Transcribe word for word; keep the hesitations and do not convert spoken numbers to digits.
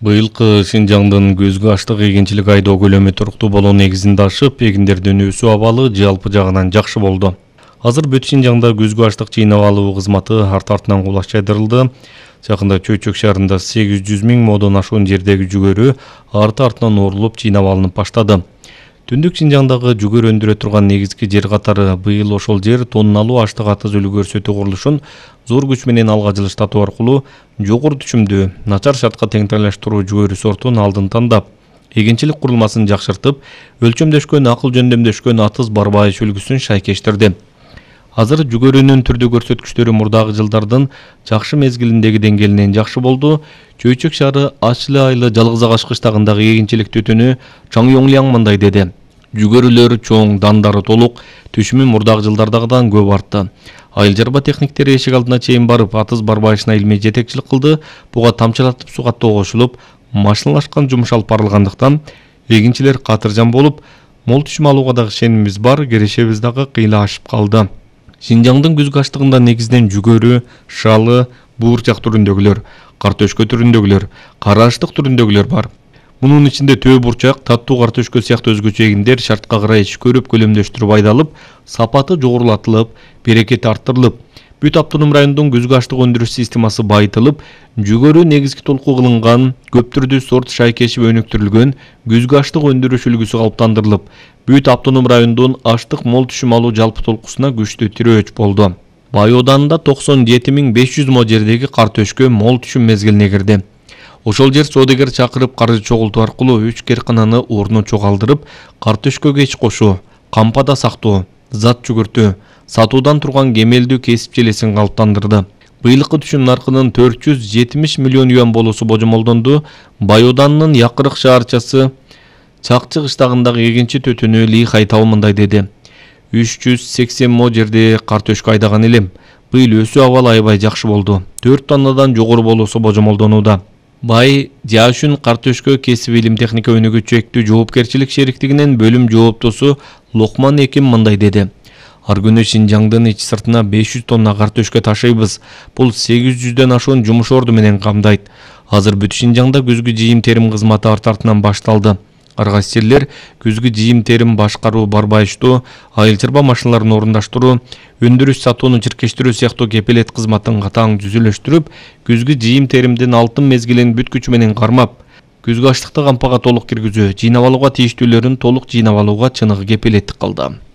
Быйылкы Шинжаңдын көзгө аштык эгинчилик айдоо көлөмү туруктуу болуу негизинде ашып, эгиндердин өсүү абалы жалпы жагынан жакшы болду. Азыр бүт Шинжаңда көзгө аштык жыйнап алуу кызматы арт артынан кулаш жайдырылды. Жакында Чөйчөк шаарында сегиз жүз миң модон ашуун жердеги жүгөрү арты артынан орулуп жыйнап алынып баштады. Түндүк Шинжаңдагы жүгөрү өндүрө турган негизги жер катары быйыл ошол жер тонналуу аштык аты үлгү көрсөтүү курулушун зор күч менен алга жылыштатуу аркылуу жогору түшүмдүү, начар шартка теңдештирүү жүгөрү сортун алдын тандап, эгинчилик курулмасын жакшыртып, өлчөмдөшкөн, акыл жөндөмдөшкөн атыз барбайыш үлгүсүн шайкештирди. Азыр жүгөрүнүн түрдүү көрсөткүчтөрү мурдагы жылдардын жакшы мезгилиндеги деңгээлинен жакшы болду. Чөйчөк шаары Ачылы айлы Жалгыз Агаш кыштагындагы эгинчилик түтүнү Чаң Йоңлияң мындай деди. Жүгөрүлөр чоң, дандары толук, түшүмү мурдагы жылдардагыдан көп артты. Айыл жарба техниктери эшик алдына чейин барып, атыз барбайышына илмий жетекчилик кылды. Буга тамчылатып суу каттоо кошулуп, машиналашкан жумуш алып барылгандыктан эгинчилер катыржан болуп, мол түшүм алууга дагы ишенимибиз бар, кирешебиз дагы кыйла ашып калды. Шинжаңдын күзгү аштыгында негизинен жүгөрү, шалы, буурчак түрүндөгүлөр, картөшкө түрүндөгүлөр, кара аштык түрүндөгүлөр бар. Мунун ичинде төө бурчак, таттуу картөшкө сыяктуу өзгөчө эгиндер шартка карай көрүп көлөмдөштүрүп айдалып, сапаты жогорулатылып, берекети арттырылып, бүт автоном райондун күзгү аштык өндүрүш системасы байытылып, жүгөрү негизги толкуу кылынган, көп түрдүү сорт шайкешип өнүктүрүлгөн күзгү аштык өндүрүш үлгүсү калыптандырылып, бүт автоном райондун аштык мол түшүм алуу жалпы толкусуна күчтүү тирөөч болду. Бай Оданында токсон жети миң беш жүз мо жердеги картөшкө мол түшүм мезгилине кирди. Ошол жер соодагер чакырып каржы чогултуу аркылуу үч керкананы ордуна чогалтырып, картөшкөгө ич кошуу, кампада сактоо, зат жүгүртүү, сатуудан турган кемелдүү кесип желесин калыптандырды. Быйылкы түшүм наркынын төрт жүз жетимиш миллион юан болуусу божомолдонду. Бай Оданынын якырык шаарчасы Чакчы кыштагындагы эгинчи төтүнү Ли Хайтабы мындай деди. үч жүз сексен мо жерде картөшкө айдаган элем. Быйыл өсүү абалы аябай жакшы болду. төрт тоннадан жогору болуусу божомолдонууда. Бай Жашүн картөшкө кесип илим техника өнүгүү чектүү жоопкерчилик шериктигинин бөлүм жооптосу Локман Эким мындай деди. Ар күнү Шинжаңдын ич сыртына беш жүз тонна картөшкө ташыйбыз. Бул сегиз жүздөн ашуун жумуш орду менен камдайт. Азыр бүт Шинжаңда күзгү жыйым терим кызматы арт артынан башталды. Ар кайсы жерлер күзгү жыйым терим башкаруу, барбайыштоо, айыл чарба машиналарын орундаштыруу, өндүрүш сатууну чиркештирүү сыяктуу кепилет кызматын катаң жүзүлөштүрүп, күзгү жыйым теримдин алтын мезгилин бүт күчү менен кармап, күзгү аштыкты кампага толук киргизүү, жыйнап алууга тийиштүүлөрүн толук жыйнап алууга чыныгы кепилеттик кылды.